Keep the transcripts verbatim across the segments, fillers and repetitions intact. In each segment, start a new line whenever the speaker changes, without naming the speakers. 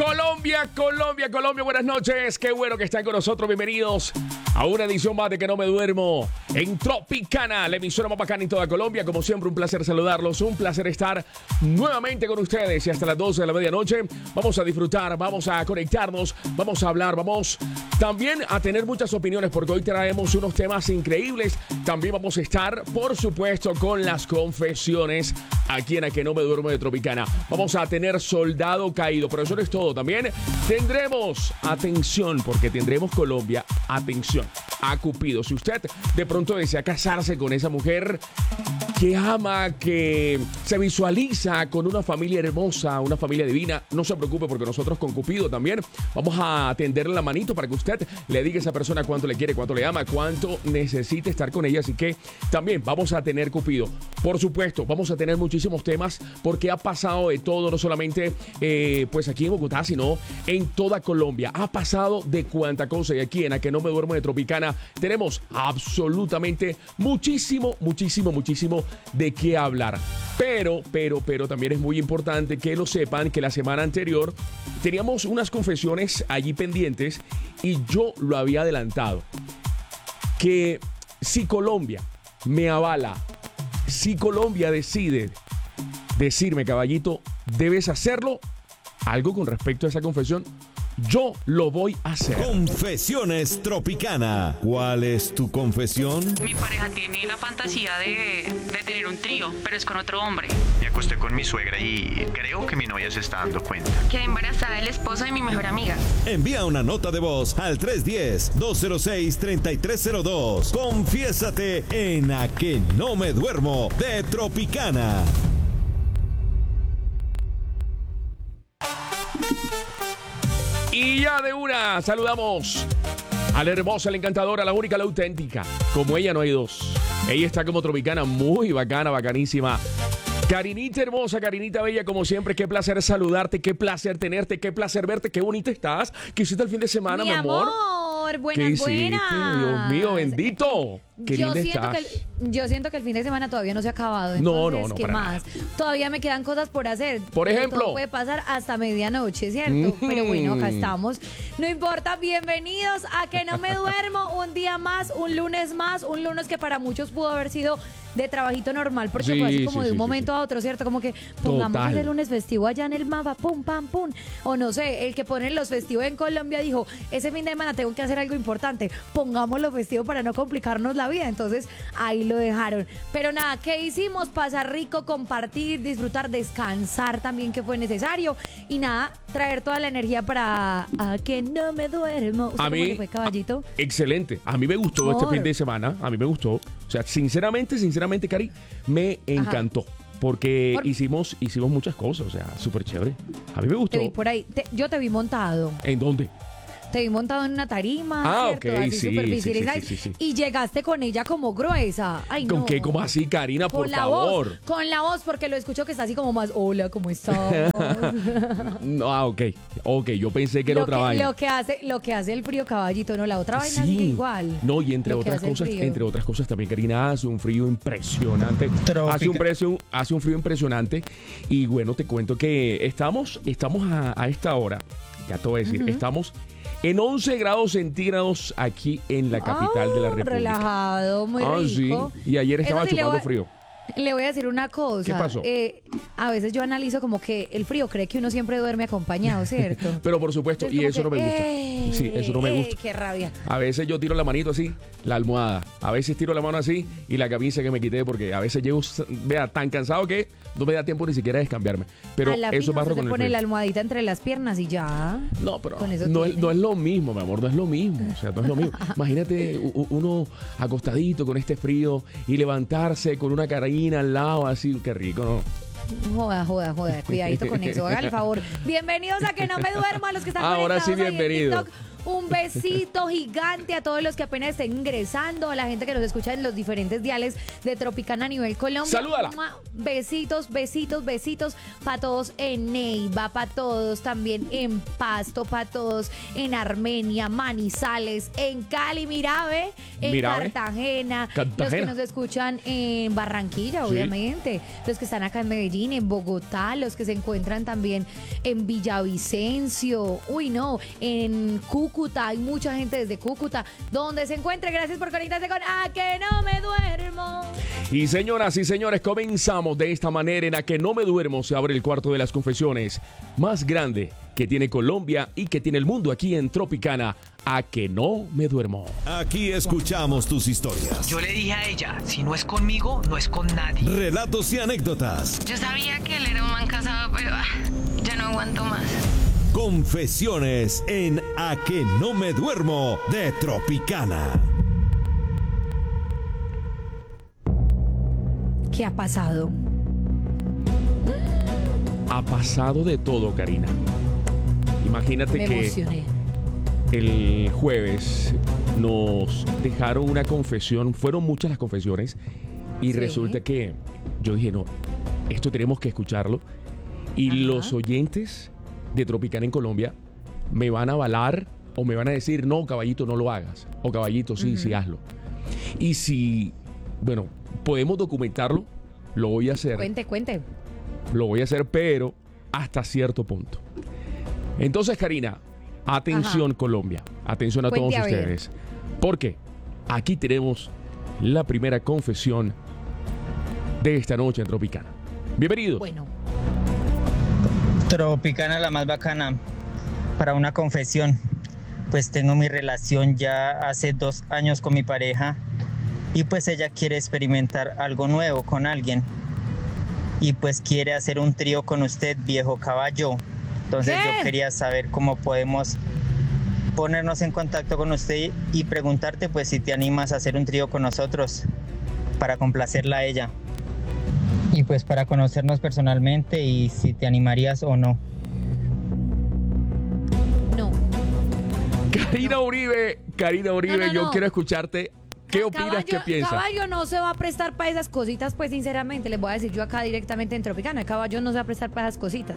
Colombia, Colombia, Colombia, buenas noches. Qué bueno que están con nosotros. Bienvenidos a una edición más de Que No Me Duermo en Tropicana, la emisora más bacana en toda Colombia. Como siempre, un placer saludarlos, un placer estar nuevamente con ustedes. Y hasta las doce de la medianoche vamos a disfrutar, vamos a conectarnos, vamos a hablar, vamos también a tener muchas opiniones porque hoy traemos unos temas increíbles. También vamos a estar, por supuesto, con las confesiones aquí en A Que No Me Duermo de Tropicana. Vamos a tener Soldado Caído, pero eso no es todo. También tendremos, atención, porque tendremos Colombia, atención, a Cupido. Si usted de pronto desea casarse con esa mujer que ama, que se visualiza con una familia hermosa, una familia divina, no se preocupe porque nosotros con Cupido también vamos a tenderle la manito para que usted le diga a esa persona cuánto le quiere, cuánto le ama, cuánto necesita estar con ella. Así que también vamos a tener Cupido. Por supuesto, vamos a tener muchísimos temas porque ha pasado de todo, no solamente eh, pues aquí en Bogotá, sino en toda Colombia. Ha pasado de cuánta cosa. Y aquí en A Que No Me Duermo de Tropicana tenemos absolutamente muchísimo, muchísimo, muchísimo de qué hablar. Pero, pero, pero también es muy importante que lo sepan que la semana anterior teníamos unas confesiones allí pendientes y yo lo había adelantado. Que si Colombia me avala, si Colombia decide decirme, caballito, debes hacerlo, algo con respecto a esa confesión, yo lo voy a hacer.
Confesiones Tropicana. ¿Cuál es tu confesión?
Mi pareja tiene la fantasía de, de tener un trío, pero es con otro hombre.
Me acosté con mi suegra y creo que mi novia se está dando cuenta.
Quedé embarazada del esposo de mi mejor amiga.
Envía una nota de voz al tres uno cero, dos cero seis, tres tres cero dos. Confiésate en A Que No Me Duermo de Tropicana.
Y ya de una saludamos a la hermosa, a la encantadora, a la única, a la auténtica. Como ella no hay dos. Ella está como Tropicana, muy bacana, bacanísima. Karinita hermosa, Karinita bella, como siempre, qué placer saludarte, qué placer tenerte, qué placer verte, qué bonita estás. ¿Qué hiciste el fin de semana, mi,
mi
amor?
amor, buenas,
¿Qué hiciste?
buenas.
Dios mío, bendito. Qué
yo
linda
siento,
estás.
que el, yo siento que el fin de semana todavía no se ha acabado.
No,
Entonces,
no, no,
¿qué
para
más?
nada.
Todavía me quedan cosas por hacer.
Por ejemplo.
Todo puede pasar hasta medianoche, ¿cierto?
Mm.
Pero bueno, acá estamos. No importa, bienvenidos a Que No Me Duermo. Un día más, un lunes más. Un lunes que para muchos pudo haber sido de trabajito normal, porque
Sí,
fue así como
sí,
de un
sí,
momento
sí, sí.
a otro, ¿cierto? Como que pongamos
Total.
ese lunes festivo allá en el mapa, pum, pam, pum. O no sé, el que pone los festivos en Colombia dijo, ese fin de semana tengo que hacer algo importante, pongamos los festivos para no complicarnos la vida. Entonces, ahí lo dejaron. Pero nada, ¿qué hicimos? Pasar rico, compartir, disfrutar, descansar también, que fue necesario. Y nada, traer toda la energía para A Que No Me Duermo. ¿Usted
A
cómo
mí,
le fue, caballito?
a- excelente. A mí me gustó
Amor.
este fin de semana. A mí me gustó. O sea, sinceramente, sinceramente, Cari, me encantó. Porque
Por-
hicimos, hicimos muchas cosas. O sea, súper chévere. A mí me gustó.
Te vi por ahí. Te- yo te vi montado.
¿En dónde?
Te vi montado en una tarima,
Ah,
¿cierto?
ok,
Así
sí,
súper
sí,
visibilizada.
sí, sí, sí, sí.
Y llegaste con ella como gruesa. Ay,
¿Con
no.
qué? ¿Cómo así, Karina? Por
Con la
favor.
voz, con la voz, porque lo escucho que está así como más, hola, ¿cómo estás?
No, ah, ok. Ok, yo pensé que era
lo,
otra
que,
vaina.
lo que hace, lo que hace el frío, caballito, no, la otra vaina
Sí.
sigue igual.
No, y entre
Lo que
otras
hace el
cosas,
frío.
entre otras cosas también, Karina, hace un frío impresionante. Hace un, precio, hace un frío impresionante. Y bueno, te cuento que estamos, estamos a, a esta hora, ya te voy a decir, estamos en once grados centígrados aquí en la capital
Ah,
de la República.
Relajado, muy
Ah,
rico.
sí. Y ayer estaba
Eso sí, le
chupando
voy-
frío.
Le voy a decir una cosa.
¿Qué pasó?
Eh, a veces yo analizo como que el frío cree que uno siempre duerme acompañado, ¿cierto?
Pero por supuesto,
Entonces,
y
como
eso no
que,
me gusta.
¡eh!
Sí, eso no me
¡eh!
gusta.
¡Qué rabia!
A veces yo tiro la manito así, la almohada. A veces tiro la mano así y la camisa que me quité porque a veces llego, vea, tan cansado que no me da tiempo ni siquiera de cambiarme. Pero
A la
eso
fina
barro
usted
con
se
el
pone
frío.
la almohadita entre las piernas y ya.
No, pero
Con eso
no es,
tiene.
no es lo mismo, mi amor, no es lo mismo. O sea, no es lo mismo. Imagínate u- u- uno acostadito con este frío y levantarse con una carina al lado así, qué rico, ¿no?
Joda, joda, joda. Cuidadito con eso. Haga el favor. Bienvenidos a Que No Me Duermo, a los que están
Ahora sí,
conectados ahí en
bienvenido.
TikTok. Un besito gigante a todos los que apenas estén ingresando, a la gente que nos escucha en los diferentes diales de Tropicana a nivel Colombia.
Salúdala.
Besitos, besitos, besitos para todos en Neiva, para todos también en Pasto, para todos en Armenia, Manizales, en Cali, Mirabe, en
Mirabe.
Cartagena,
Cartagena.
los que nos escuchan en Barranquilla,
Sí.
obviamente, los que están acá en Medellín, en Bogotá, los que se encuentran también en Villavicencio, uy no, en Cúcuta, hay mucha gente desde Cúcuta, donde se encuentre, gracias por conectarse con A Que No Me Duermo.
Y señoras y señores, comenzamos de esta manera en A Que No Me Duermo. Se abre el cuarto de las confesiones más grande que tiene Colombia y que tiene el mundo aquí en Tropicana. A Que No Me Duermo.
Aquí escuchamos tus historias,
Yo le dije a ella, si no es conmigo, no es con nadie.
relatos y anécdotas.
Yo sabía que él era un man casado, pero ah, ya no aguanto más.
Confesiones en A Que No Me Duermo de Tropicana.
¿Qué ha pasado?
Ha pasado de todo, Karina. Imagínate
Me
que
emocioné.
el jueves nos dejaron una confesión, fueron muchas las confesiones, y
Sí.
resulta que yo dije, no, esto tenemos que escucharlo, y
Ajá.
los oyentes de Tropicana en Colombia me van a avalar o me van a decir, no, caballito, no lo hagas, o caballito, sí, sí, hazlo. Y si, bueno, podemos documentarlo, lo voy a hacer.
Cuente, cuente.
Lo voy a hacer, pero hasta cierto punto. Entonces, Karina, atención,
Ajá.
Colombia. Atención a
Cuente
todos
a ver.
ustedes. Porque aquí tenemos la primera confesión de esta noche en Tropicana. Bienvenidos.
Bueno,
Tropicana, la más bacana. Para una confesión, pues tengo mi relación ya hace dos años con mi pareja y pues ella quiere experimentar algo nuevo con alguien y pues quiere hacer un trío con usted, viejo caballo. Entonces
¿Qué?
yo quería saber cómo podemos ponernos en contacto con usted y preguntarte pues si te animas a hacer un trío con nosotros para complacerla a ella. Y pues para conocernos personalmente y si te animarías o no.
no.
Karina Uribe, Karina Uribe,
No, no,
yo
no.
quiero escucharte. ¿Qué opinas?
Caballo-
¿Qué piensas?
Caballo no se va a prestar para esas cositas, pues sinceramente, les voy a decir yo acá directamente en Tropicana, Caballo no se va a prestar para esas cositas.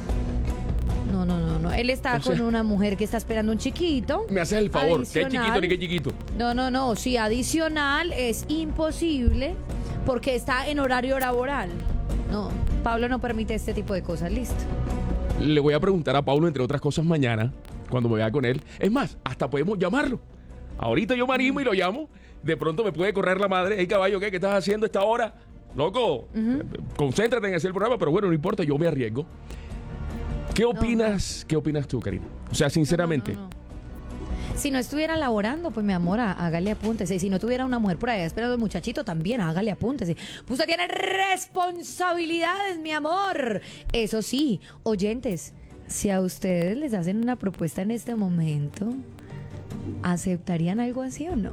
No, no, no, no. Él está
O sea-
con una mujer que está esperando un chiquito.
Me haces el favor. ¿Qué
Adicional.
chiquito ni qué chiquito?
No, no, no. Sí, adicional es imposible porque está en horario laboral. No, Pablo no permite este tipo de cosas, listo.
Le voy a preguntar a Paulo, entre otras cosas, mañana, cuando me vea con él. Es más, hasta podemos llamarlo. Ahorita yo me animo y lo llamo. De pronto me puede correr la madre. Hey, caballo, ¿qué? ¿Qué estás haciendo a esta hora? Loco, eh, concéntrate en hacer el programa, pero bueno, no importa, yo me arriesgo. ¿Qué opinas? ¿Qué opinas tú, Karina? O sea, sinceramente.
No, no, no. Si no estuviera laborando, pues mi amor, há- hágale apúntese. Y si no tuviera una mujer por allá esperando al muchachito, también hágale apúntese. Usted tiene responsabilidades, mi amor. Eso sí, oyentes, si a ustedes les hacen una propuesta en este momento, ¿aceptarían algo así o no?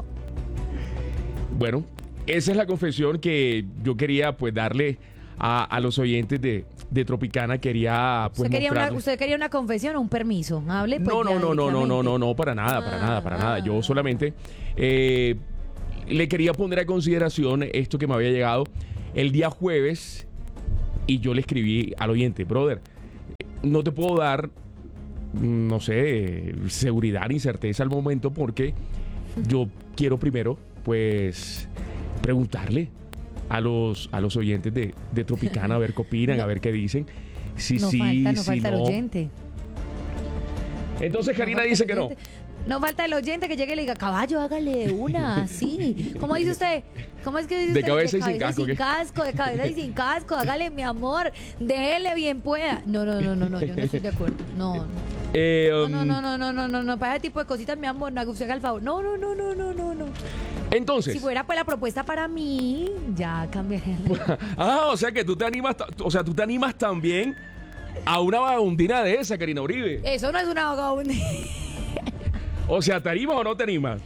Bueno, esa es la confesión que yo quería pues darle a, a los oyentes de, de Tropicana. Quería pues
¿Usted quería, una,
mostrarles.
¿Usted quería una confesión o un permiso? Hable pues
No, no,
ya
no, no, no, no,
directamente.
no, no, para nada, para nada, para
Ah,
nada. Yo
ah.
solamente eh, le quería poner a consideración esto que me había llegado el día jueves y yo le escribí al oyente, brother, no te puedo dar, no sé, seguridad ni certeza al momento porque yo quiero primero, pues, preguntarle a los, a los oyentes de, de Tropicana a ver qué opinan, a ver qué dicen. Si
No
sí,
falta, no
si
falta el
no.
oyente.
Entonces Karina
falta
dice
el
que no.
oyente. No falta el oyente que llegue y le diga, caballo, hágale de una, así. ¿Cómo dice usted? ¿Cómo es que dice
De
usted?
cabeza y sin
cabeza
casco,
sin
¿qué?
casco, de cabeza y sin casco, hágale, mi amor, déjele bien pueda. No, no, no, no, no, yo no estoy de acuerdo. No, no.
Eh,
No,
um,
no, no, no, no, no, no, no, para ese tipo de cositas, mi amor, no haga usted el favor. No, no, no, no, no, no, no.
Entonces,
Si fuera pues la propuesta para mí, ya cambiaría.
ah, o sea que tú te animas, ta- o sea, tú te animas también a una vagabundina de esa, Karina Uribe.
Eso no es una vagabundía.
O sea, ¿te animas o no te animas?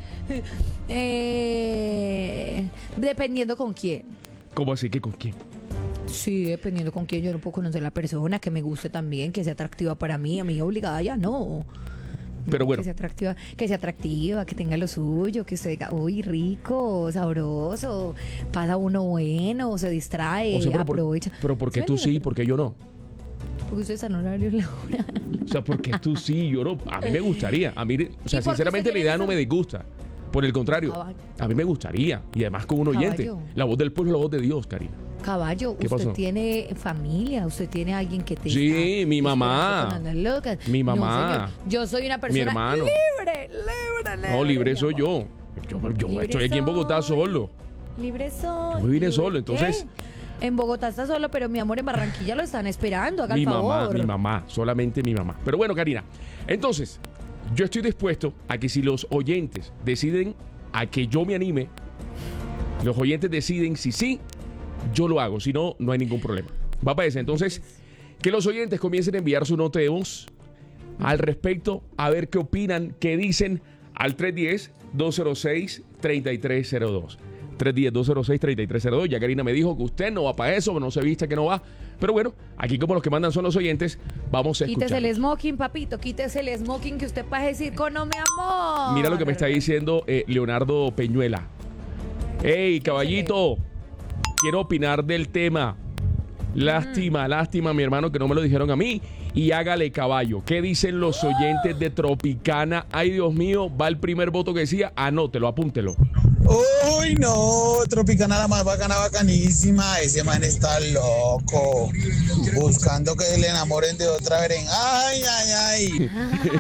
Eh, dependiendo con quién.
¿Cómo así que con quién?
Sí, dependiendo con quién yo no puedo conocer a la persona, que me guste también, que sea atractiva para mí, a mí obligada ya no.
Pero bueno.
Que sea atractiva, que sea atractiva, que tenga lo suyo, que usted diga, uy, rico, sabroso, pasa uno bueno, se distrae,
O sea, pero, por-
aprovecha.
pero ¿por qué
¿Sí
tú
me
sí?
entiende?
¿Por qué yo no?
Porque usted está en horario laboral.
O sea, ¿por qué tú sí? Yo no. A mí me gustaría. A mí, o sea,
¿Y por qué
sinceramente
usted
la idea
quiere
no me
eso?
disgusta. Por el contrario,
Caballo.
a mí me gustaría. Y además con un oyente.
Caballo.
La voz del pueblo es la voz de Dios, Karina.
Caballo,
¿Qué
usted
pasó?
tiene familia, usted tiene alguien que te
Sí,
está
mi mamá.
esperando con las locas.
Mi
No,
mamá.
señor, yo soy una persona
hermano.
libre, libre, libre.
No, libre
mi
soy
amor.
yo. Yo, yo
Libre
estoy aquí en Bogotá
soy.
solo.
Libre soy.
Yo me vine
libre-
solo, entonces-
¿Qué? En Bogotá está solo, pero mi amor, en Barranquilla lo están esperando. Haga
Mi
el
mamá,
favor.
mi mamá, solamente mi mamá. Pero bueno, Karina, entonces, yo estoy dispuesto a que si los oyentes deciden a que yo me anime, los oyentes deciden si sí, yo lo hago. Si no, no hay ningún problema. Va para eso. Entonces, que los oyentes comiencen a enviar su nota de voz al respecto, a ver qué opinan, qué dicen al tres uno cero, dos cero seis, tres tres cero dos. tres uno cero, dos cero seis, tres tres cero dos. Ya Karina me dijo que usted no va para eso, no se viste que no va. Pero bueno, aquí como los que mandan son los oyentes, vamos a escuchar.
Quítese el smoking, papito, quítese el smoking que usted puede decir con no, mi amor.
Mira lo que me está diciendo eh, Leonardo Peñuela. Hey, caballito, quiero opinar del tema. Lástima, lástima, mi hermano, que no me lo dijeron a mí. Y hágale, caballo. ¿Qué dicen los oyentes de Tropicana? Ay, Dios mío, va el primer voto que decía. Anótelo, apúntelo.
Uy, no, Tropicana la más bacana, bacanísima. Ese man está loco. Buscando que le enamoren de otra vez. Ay, ay,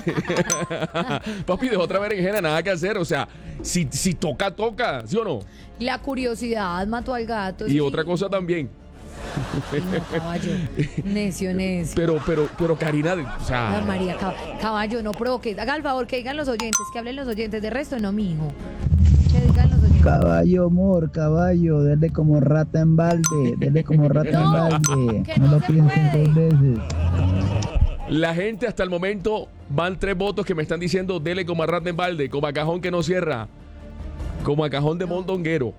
ay.
Papi, de otra berenjena, nada que hacer. O sea, si, si toca, toca, ¿sí o no?
La curiosidad mató al gato.
Y
sí.
otra cosa también.
No, caballo. Necio, necio.
Pero, pero, pero, Karina, o sea.
Ah, María, cab- caballo, no provoque. Haga el favor que digan los oyentes, que hablen los oyentes. De resto, no, mijo. Que digan los oyentes.
Caballo, amor, caballo, denle como rata en balde, denle como rata
No,
en balde,
que
no,
no
lo
se
piensen
puede.
dos veces.
La gente hasta el momento van tres votos que me están diciendo dele como a rata en balde, como a cajón que no cierra, como a cajón de mondonguero.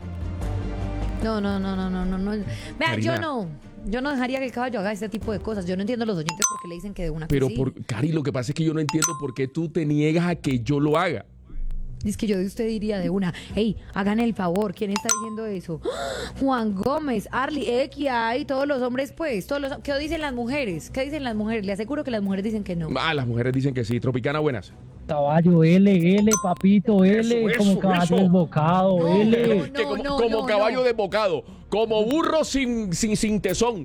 No, no, no, no, no, no, no. Vea,
Karina.
yo no. Yo no dejaría que el caballo haga este tipo de cosas. Yo no entiendo a los oyentes porque le dicen que de una que
Pero,
sí.
por, Cari, lo que pasa es que yo no entiendo por qué tú te niegas a que yo lo haga.
Es que yo de usted diría de una, hey, hagan el favor, ¿quién está diciendo eso? ¡Ah! Juan Gómez, Arly, X, hay todos los hombres, pues, todos los, ¿qué dicen las mujeres? ¿Qué dicen las mujeres? Le aseguro que las mujeres dicen que no.
Ah, las mujeres dicen que sí. Tropicana, buenas.
Caballo, L, L, papito, L,
Eso,
como
eso,
caballo
eso.
desbocado,
No,
L.
no,
Que como
no,
como
no,
caballo
no.
desbocado, como burro sin, sin, sin tesón.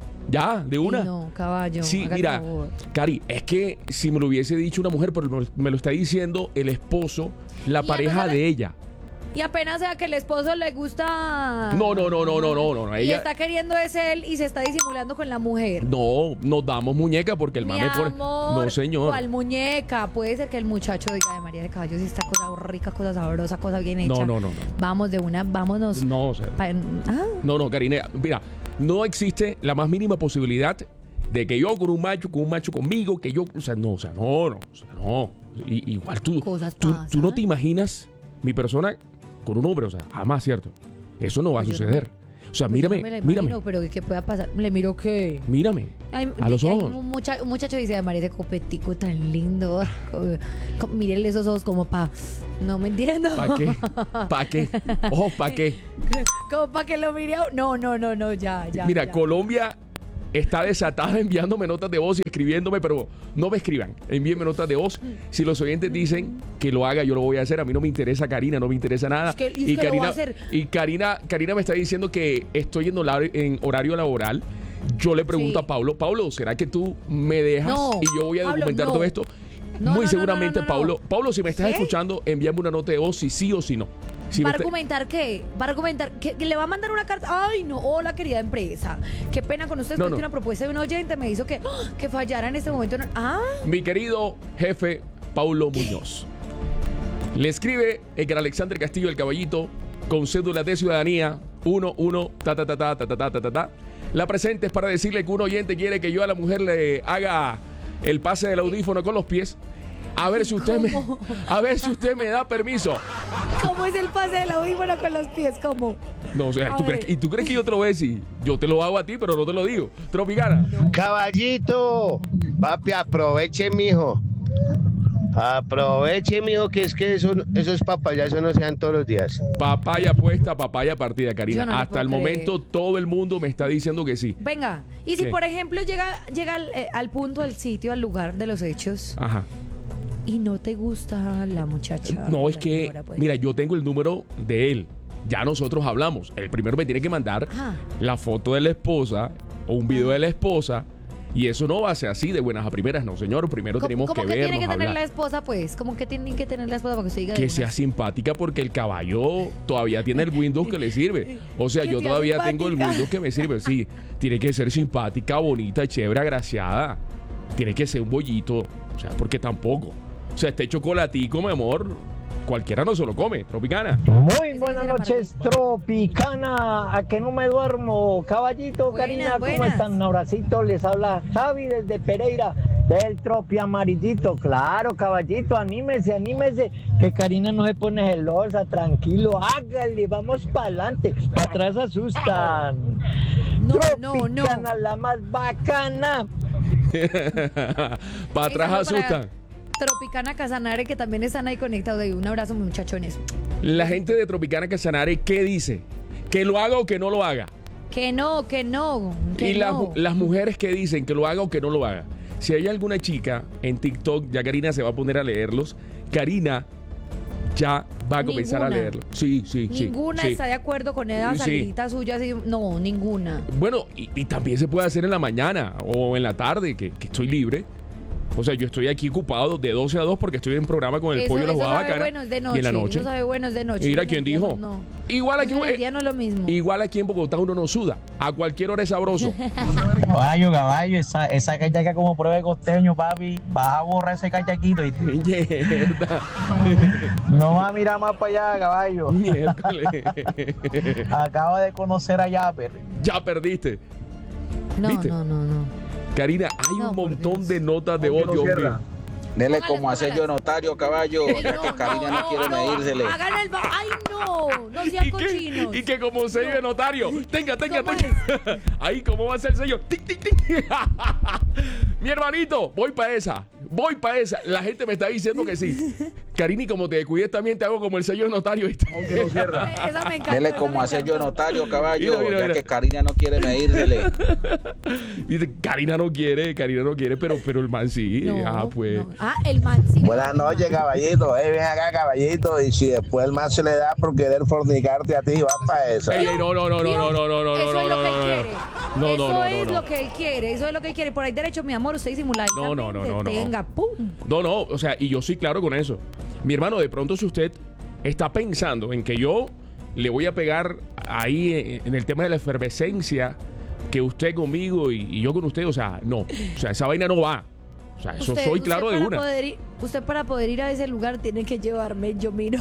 Ya, de una.
Ay, no, caballo.
Sí,
haga el
mira,
favor.
Cari, es que si me lo hubiese dicho una mujer, pero me- me lo está diciendo el esposo, la
Y
pareja
además-
de ella.
Y apenas sea que el esposo le gusta.
No, no, no, no, no, no, no. no,
Y
Ella,
está queriendo es él y se está disimulando con la mujer.
no, nos damos muñeca porque el
Mi
mame pone.
amor,
No, señor.
¿cuál muñeca? Puede ser que el muchacho diga de María de Caballos y esta cosa rica, cosa sabrosa, cosa bien hecha.
No, no, no, no.
Vamos de una, vámonos.
No, o sea,
pa- ah,
no, no, Karina, mira, no existe la más mínima posibilidad de que yo con un macho, con un macho conmigo, que yo, o sea, no, o sea, no, no, o sea, no. I- igual tú,
Cosas
tú,
pasan.
tú no te imaginas mi persona con un hombre, o sea, jamás, ¿cierto? Eso no va a
Pues yo no
suceder. O sea,
pues
mírame,
yo no me la
mírame,
imagino, pero ¿qué pueda pasar? Le miro que.
mírame,
Ay,
a los
hay
ojos.
Un, mucha- un muchacho dice, de María de copetico tan lindo. Mírenle esos ojos como pa. No me entiendo.
¿Para qué? ¿Para qué? Ojo, ¿para qué?
Como para que lo mire. a- No, no, no, no, ya, ya.
Mira,
ya.
Colombia está desatada enviándome notas de voz y escribiéndome, pero no me escriban, envíenme notas de voz. Si los oyentes dicen que lo haga, yo lo voy a hacer. A mí no me interesa Karina, no me interesa nada.
Es que- es
y
que lo voy
Karina,
a hacer.
y Karina, Karina me está diciendo que estoy en horario, en horario laboral. Yo le pregunto
Sí.
a Pablo, Pablo, ¿será que tú me dejas
No,
y yo voy a
Pablo,
documentar
no.
todo esto?
No,
Muy
no, no,
seguramente,
no, no, no.
Pablo. Pablo, si me estás
¿Qué?
escuchando, envíame una nota de voz si sí o si no. Si
¿Va
me
a
está-
argumentar qué? ¿Va a argumentar que, que le va a mandar una carta? Ay, no, hola querida empresa. Qué pena con ustedes,
No,
porque
no.
una propuesta de un oyente me hizo que, ¡ah! que fallara en este momento. Ah,
Mi querido jefe Paulo Muñoz. Le escribe Edgar Alexander Castillo el Caballito con cédula de ciudadanía uno uno ta ta ta ta ta ta ta ta ta ta. La presente es para decirle que un oyente quiere que yo a la mujer le haga el pase del audífono con los pies. A ver si usted me
¿Cómo?
a ver si usted me da permiso.
¿cómo es el pase del audífono con los pies? ¿Cómo?
No, o sea,
A
¿tú
ver.
crees, ¿y tú crees que yo te lo voy a decir? Yo te lo hago a ti, pero no te lo digo. Tropicana.
Caballito, papi, aproveche, mijo. Aproveche, mijo, que es que eso, eso es papaya, eso no se dan todos los días.
Papaya puesta, papaya partida, Karina.
Yo no lo
Hasta el
puedo
momento todo el mundo me está diciendo que sí.
Venga, y si
¿Qué?
por ejemplo llega, llega al, eh, al punto del sitio, al lugar de los hechos,
Ajá.
y no te gusta la muchacha.
No, es
la
que,
señora, pues.
mira, yo tengo el número de él. Ya nosotros hablamos. El primero me tiene que mandar
Ajá.
la foto de la esposa o un video de la esposa. Y eso no va a ser así de buenas a primeras, no, señor. Primero
¿Cómo-
tenemos
cómo
que
que
vernos,
tiene que tener
hablar.
la esposa, pues? ¿Cómo que tiene que tener la esposa para que usted diga de
Que
una?
sea simpática porque el caballo todavía tiene el Windows que le sirve. O sea,
Que
yo
sea
todavía tengo el
simpática.
Windows que me sirve. Sí, tiene que ser simpática, bonita, chévere, agraciada. Tiene que ser un bollito. O sea, porque tampoco. O sea, este chocolatico, mi amor, cualquiera no se lo come. Tropicana.
Muy buenas noches, Tropicana, a que no me duermo. Caballito,
Buenas,
Karina, ¿cómo
buenas.
están? Un abracito, les habla Javi desde Pereira, del Tropi Amarillito. Claro, caballito, anímese, anímese, que Karina no se pone celosa, tranquilo, hágale, vamos para adelante. Para atrás asustan.
No, no, no.
Tropicana, la más bacana.
Para atrás
Eso fue
asustan.
para Tropicana Casanare, que también están ahí conectados. Un abrazo, muchachones.
La gente de Tropicana Casanare, ¿qué dice? ¿Que lo haga o que no lo haga?
Que no, que no. Que
Y las,
no.
las mujeres que dicen que lo haga o que no lo haga. Si hay alguna chica en TikTok, ya Karina se va a poner a leerlos. Karina ya va a comenzar
Ninguna.
a leerlos. Sí, sí, sí.
Ninguna
sí.
está de acuerdo con esa
Sí.
salidita suya. Así, no, ninguna.
Bueno, y, y también se puede hacer en la mañana o en la tarde, que, que estoy libre. O sea, yo estoy aquí ocupado de doce a dos porque estoy en programa con el
Eso,
pollo y la
eso
jugada
sabe
bacana.
bueno es de noche.
Y en la noche.
Eso sabe bueno es de noche.
Mira
En
quién
el día
dijo.
No, no.
Igual aquí,
En el día no es lo mismo.
igual aquí en Bogotá uno no suda. A cualquier hora es sabroso.
Caballo, caballo, esa, esa cachaca como prueba de costeño, papi. Vas a borrar ese cachaquito y
Mierda.
no vas a mirar más para allá, caballo.
Miércoles.
Acaba de conocer a Yapper.
Ya perdiste.
No,
¿Viste?
no, no, no.
Karina, hay
No,
un
por
montón
Dios.
de notas de voz, Dios mío.
Dele
Póngale,
como hacer yo
póngale.
notario, caballo,
Ay,
ya que Karina no, quiere medírsele.
Háganle el ba- Ay, no. No sean
¿Y
cochinos.
que, y que como sello de notario. Tenga, tenga,
¿Cómo
tenga. Ahí, ¿cómo va a ser el sello? Tic, tic, tic. Mi hermanito, voy para esa. Voy para esa. La gente me está diciendo que sí. Karina, y como te cuides también, te hago como el sello de notario. ¿Viste?
Eh, Esa me encanta.
Dele
esa
como
me
hacer yo
encantó.
notario, caballo,
Mira, mira,
ya
mira.
que Karina no quiere medírsele.
Dice, Karina no quiere, Karina no quiere, pero, pero el man sí.
No,
ah, pues.
no. Ah, el man sí.
Buenas noches, caballito. Eh, ven acá, caballito. Y si después el más se le da por querer fornicarte a ti, vas para esa.
Ey, ey, no, no, no, no, no, no, no, no,
Eso
no,
es
no,
lo que él
no,
quiere.
no,
Eso
no, no,
es
no.
lo que él quiere. Eso es lo que él quiere. Por ahí derecho, mi amor, usted disimula.
No, no, no, no, no.
Tenga, pum.
No, no, o sea, y yo sí claro con eso. Mi hermano, de pronto si usted está pensando en que yo le voy a pegar ahí en el tema de la efervescencia, que usted conmigo y, y yo con usted, o sea, no. O sea, esa vaina no va. O sea, eso
Usted-
soy
usted
claro de
para
una.
poder ir- usted para poder ir a ese lugar tiene que llevarme, yo miro.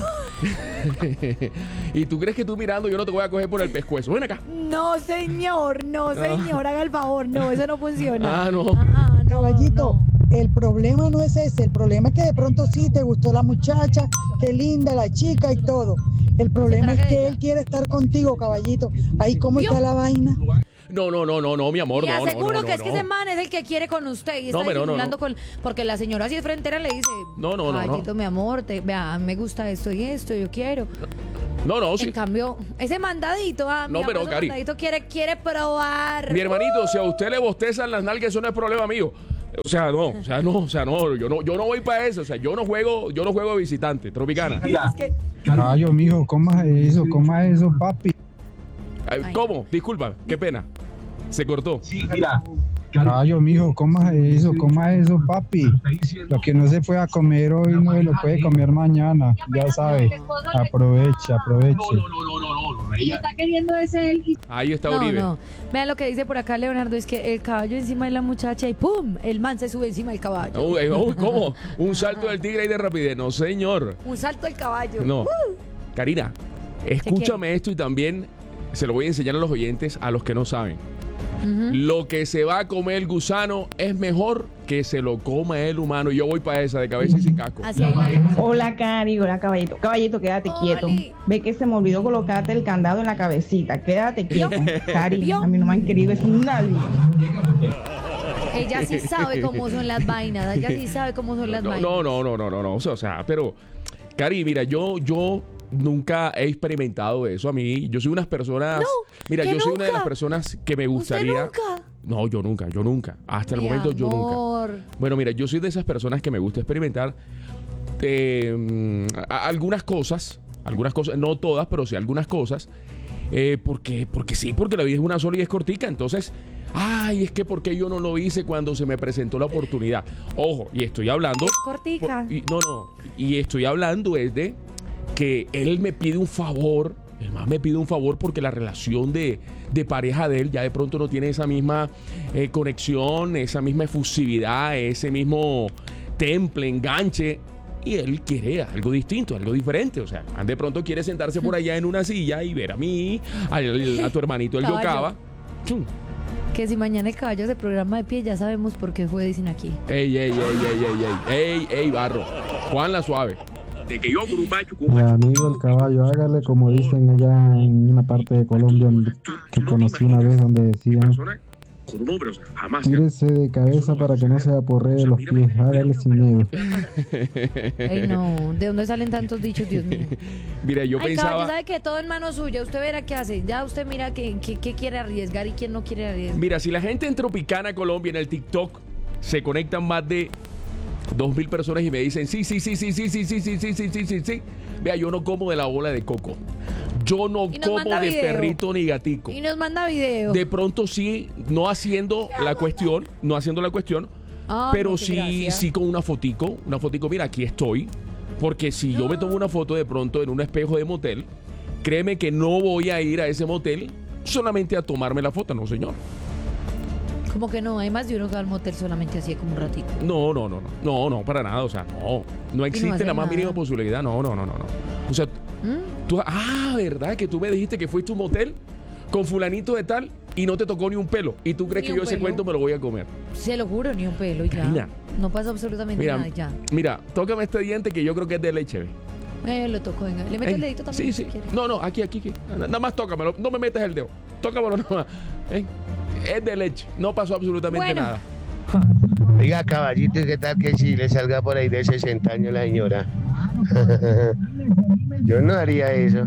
Y tú crees que tú mirando yo no te voy a coger por el pescuezo. Ven acá.
No, señor, no, señor, haga el favor. No, eso no funciona.
Ah, no.
Ah, no,
Caballito,
no.
el problema no es ese, el problema es que de pronto sí te gustó la muchacha, qué linda la chica y todo. El problema es que él quiere estar contigo, caballito. Ahí cómo
¿Vio?
está la vaina.
No, no, no, no, no, mi amor,
Y
no, no,
aseguro
no, no,
que es que
no.
ese man es el que quiere con usted y
No,
está
pero no,
disimulando
no.
con... Porque la señora así de frontera le dice,
No, no, no, no.
caballito, mi amor, te, vea, me gusta esto y esto, yo quiero.
No, no, sí.
En cambio, ese mandadito, ah, mi
No,
amor,
pero,
ese
Cari.
mandadito quiere, quiere probar.
Mi hermanito, si a usted le bostezan las nalgas, eso no es problema mío. O sea, no, o sea, no, o sea, no, yo no, yo no voy para eso, o sea, yo no juego, yo no juego de visitante, Tropicana.
Es que-
Caballo, mijo, coma eso, coma eso, papi.
Ay, ¿Cómo? Disculpa, qué pena. Se cortó.
Mira. Caballo, mijo, coma eso, coma eso, papi. Lo que no se pueda comer hoy no se lo puede comer mañana. Ya sabe. Aproveche, aproveche.
Está queriendo ese él.
Ahí está
No,
Uribe.
no. Vean lo que dice por acá Leonardo, es que el caballo encima de la muchacha y ¡pum! El man se sube encima del caballo.
Uy, uy, ¿cómo? Un salto del tigre y de rapidez. No, señor.
Un salto del caballo.
No.
¡Uh!
Karina, escúchame esto y también se lo voy a enseñar a los oyentes, a los que no saben.
Ujú.
Lo que se va a comer el gusano es mejor que se lo coma el humano. Y yo voy para esa, de cabeza y sin casco.
Así hay.
Hola, Cari, hola, caballito. Caballito, quédate quieto. Ve que se me olvidó colocarte el candado en la cabecita. Quédate quieto. Cari, a mí no me han querido es nadie.
Ella sí sabe cómo son las vainas, ella sí sabe cómo son las
no,
vainas.
No, no, no, no, no, no, o sea, pero, Cari, mira, yo, yo nunca he experimentado eso. A mí, yo soy unas personas,
No,
mira,
que
yo soy una de las
nunca.
personas que me gustaría.
¿Usted nunca?
No, yo nunca, yo nunca. Hasta el
Mi
momento yo
amor.
nunca. Bueno, mira, yo soy de esas personas que me gusta experimentar eh, a- algunas cosas, algunas cosas, no todas, pero sí algunas cosas, eh, porque, porque sí, porque la vida es una sola y es cortica. Entonces, ay, es que porque yo no lo hice cuando se me presentó la oportunidad. Ojo, y estoy hablando.
Es cortica.
por- y- no, no, y estoy hablando es de que él me pide un favor. El más me pide un favor porque la relación de, de pareja de él ya de pronto no tiene esa misma eh, conexión, esa misma efusividad, ese mismo temple, enganche. Y él quiere algo distinto, algo diferente. O sea, de pronto quiere sentarse por allá en una silla y ver a mí, a, a tu hermanito el
Caballo.
Yocaba. Chum.
Que si mañana el caballo se programa de pie, ya sabemos por qué fue, dicen aquí.
Ey, ey, ey, ey, ey, ey, ey, ey, barro. Juan la suave. De que yo,
Mi amigo el caballo, hágale como dicen allá en una parte de Colombia donde- que conocí una vez donde decían
con un hombre, o sea, jamás.
tírese de cabeza para que no se aporree los pies, hágale sin miedo.
Ay, no, ¿de dónde salen tantos dichos, Dios mío?
Mira, yo
Ay,
pensaba.
caballo, sabe que todo en mano suya, usted verá qué hace, ya usted mira qué, qué, qué quiere arriesgar y quién no quiere arriesgar.
Mira, si la gente en Tropicana, Colombia, en el TikTok, se conectan más de dos mil personas y me dicen, sí, sí, sí, sí, sí, sí, sí, sí, sí, sí, sí, sí, sí. Vea, yo no como de la bola de coco. Yo no
Y nos
como
manda
de
video.
perrito ni gatico.
Y nos manda video.
De pronto sí, no haciendo la cuestión, no haciendo la cuestión,
Ah,
pero
no, qué
sí,
gracia.
sí con una fotico, una fotico, mira, aquí estoy. Porque si yo me tomo una foto de pronto en un espejo de motel, créeme que no voy a ir a ese motel solamente a tomarme la foto, no, señor.
Como que no, hay más de uno que va al motel solamente así como un ratito.
No, no, no, no, no, no, para nada, o sea, no, no existe
hacer
la más
nada.
mínima posibilidad, no, no, no, no, no. O sea,
¿Mm?
tú, ah, ¿verdad? Que tú me dijiste que fuiste a un motel con fulanito de tal y no te tocó ni un pelo. Y tú crees
Ni
que
un
yo ese
pelo.
cuento me lo voy a comer.
Se lo juro, ni un pelo y ya.
Karina.
No pasa absolutamente
Mira,
nada y ya.
mira, tócame este diente que yo creo que es de leche, ve.
Eh, lo toco, venga. Le meto
Eh,
el dedito también.
Sí,
si
sí.
quiere.
No, no, aquí, aquí, aquí. Nada más tócamelo. No me metas el dedo. Tócamelo nomás. ¿Eh? Es de leche. No pasó absolutamente
Bueno.
nada.
Oiga, caballito, ¿y qué tal que si le salga por ahí de sesenta años la señora? Yo no haría eso.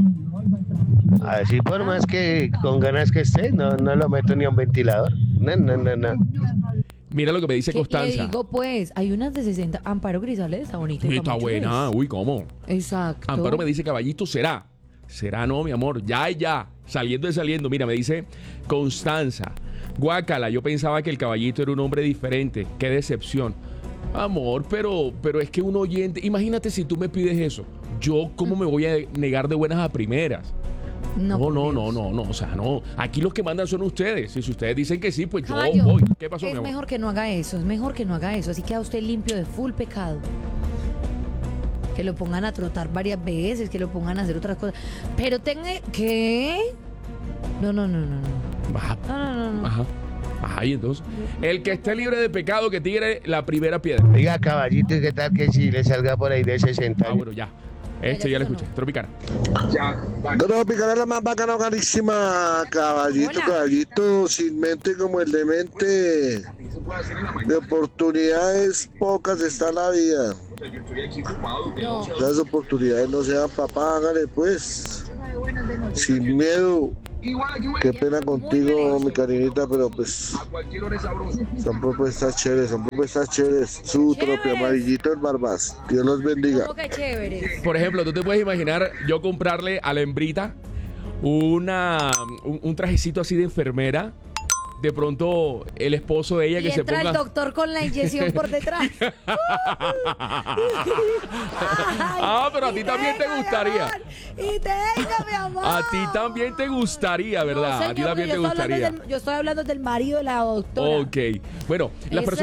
Así por más que con ganas que esté, no, no lo meto ni a un ventilador. No, no, no, no.
Mira lo que me dice
¿Qué le
Constanza.
digo, pues? Hay unas de sesenta. Amparo Grisales está bonita.
Sí, está
Camacho,
buena.
¿ves?
Uy, ¿cómo?
Exacto.
Amparo me dice, caballito, será. Será no, mi amor. Ya, ya. Saliendo y saliendo. Mira, me dice Constanza. Guácala, yo pensaba que el caballito era un hombre diferente. Qué decepción. Amor, pero, pero es que un oyente... Imagínate si tú me pides eso. Yo, ¿cómo me voy a negar de buenas a primeras?
No,
No,
por
no,
Dios.
no, no, no. O sea, no. Aquí los que mandan son ustedes. Y si ustedes dicen que sí, pues yo
Caballo,
voy. ¿Qué pasó, mi
es
amor?
mejor que no haga eso, es mejor que no haga eso. Así queda usted limpio de full pecado. Que lo pongan a trotar varias veces, que lo pongan a hacer otras cosas. Pero tenga... ¿Qué? No, no, no, no, no.
Baja.
No, no, no, no.
Ajá. Ajá, y entonces. El que esté libre de pecado, que tire la primera piedra.
Oiga, caballito, ¿y qué tal que si le salga por ahí de sesenta
Ah,
años?
bueno, ya. Este ya lo escuché. Tropicana.
Tropicana es la más bacana, carísima. Caballito,
Hola.
caballito, sin mente como el demente. De oportunidades pocas está la vida.
No.
Las oportunidades no se dan, papá, hágale pues. Sin miedo. Qué pena contigo, mi cariñita, pero pues son propuestas chéveres, son propuestas chéveres. Su
Chéveres.
tropio amarillito en Barbas. Dios los bendiga.
¿Cómo que chévere?
Por ejemplo, tú te puedes imaginar yo comprarle a la hembrita una, un, un trajecito así de enfermera. De pronto, el esposo de ella
Y
que se
entra
ponga.
el doctor con la inyección por detrás.
Ah, pero a ti también te gustaría.
Y tenga, mi amor.
A ti también te gustaría, ¿verdad?
No,
a ti
señor,
también te
yo estoy hablando
gustaría.
del- yo estoy hablando del marido de la doctora.
Ok. Bueno, las
Ese
personas